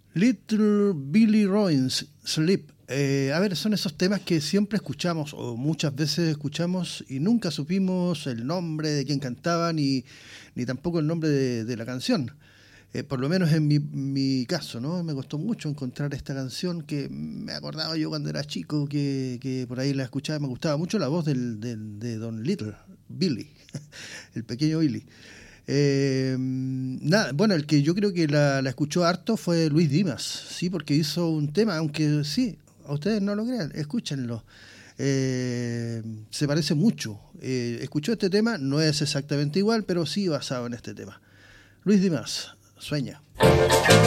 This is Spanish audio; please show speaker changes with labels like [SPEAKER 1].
[SPEAKER 1] Little Billy Rollins, Sleep. A ver, son esos temas que siempre escuchamos o muchas veces escuchamos y nunca supimos el nombre de quién cantaba ni tampoco el nombre de la canción. Por lo menos en mi caso, ¿no? Me costó mucho encontrar esta canción que me acordaba yo cuando era chico, que por ahí la escuchaba, me gustaba mucho la voz de Don Little, Billy, el pequeño Billy. Nada, bueno, el que yo creo que la escuchó harto fue Luis Dimas, sí, porque hizo un tema, aunque sí, a ustedes no lo crean, escúchenlo. Se parece mucho. Escuchó este tema, no es exactamente igual, pero sí basado en este tema. Luis Dimas, Sueña.